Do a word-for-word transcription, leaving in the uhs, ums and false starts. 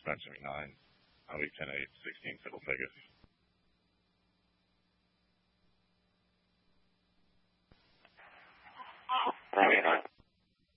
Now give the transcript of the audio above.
Benjamin nine, Audi ten eight, sixteen, Civil Vegas. Romeo nine.